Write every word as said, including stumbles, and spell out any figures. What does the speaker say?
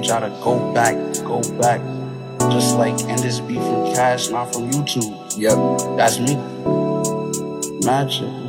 want y'all to go back, go back. Just like end this beef from Cash, not from YouTube. Yep. That's me. Magic.